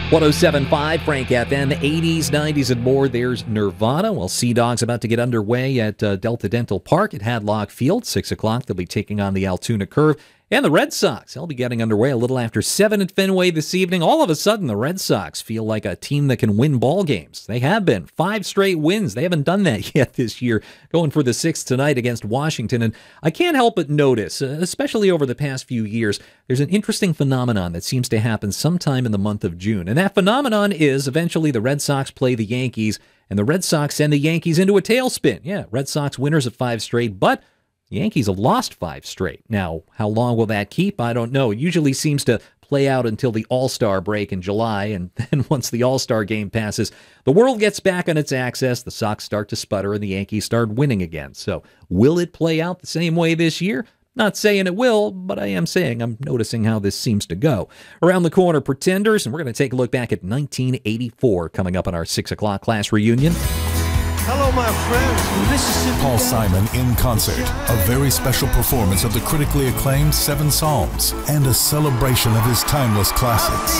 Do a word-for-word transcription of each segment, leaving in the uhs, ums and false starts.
one oh seven point five Frank F M, eighties, nineties, and more. There's Nirvana. Well, Sea Dogs about to get underway at uh, Delta Dental Park at Hadlock Field. six o'clock, they'll be taking on the Altoona Curve. And the Red Sox, they'll be getting underway a little after seven at Fenway this evening. All of a sudden, the Red Sox feel like a team that can win ball games. They have been. Five straight wins. They haven't done that yet this year, going for the sixth tonight against Washington. And I can't help but notice, uh, especially over the past few years, there's an interesting phenomenon that seems to happen sometime in the month of June. And that phenomenon is eventually the Red Sox play the Yankees, and the Red Sox send the Yankees into a tailspin. Yeah, Red Sox winners of five straight, but the Yankees have lost five straight. Now, how long will that keep? I don't know. It usually seems to play out until the All-Star break in July, and then once the All-Star game passes, the world gets back on its axis, the Sox start to sputter, and the Yankees start winning again. So, will it play out the same way this year? Not saying it will, but I am saying I'm noticing how this seems to go. Around the corner, Pretenders, and we're going to take a look back at nineteen eighty-four coming up on our six o'clock class reunion. Hello, my friends. Paul Simon in concert, a very special performance of the critically acclaimed Seven Psalms and a celebration of his timeless classics.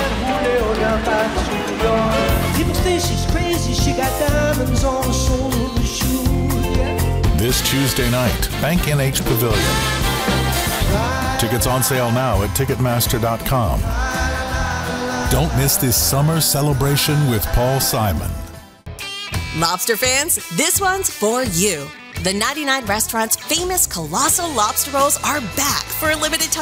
People say she's crazy, she got diamonds on the sole of her shoe. This Tuesday night, Bank N H Pavilion. Tickets on sale now at Ticketmaster dot com. Don't miss this summer celebration with Paul Simon. Lobster fans, this one's for you. The ninety-nine Restaurant's famous Colossal Lobster Rolls are back for a limited time.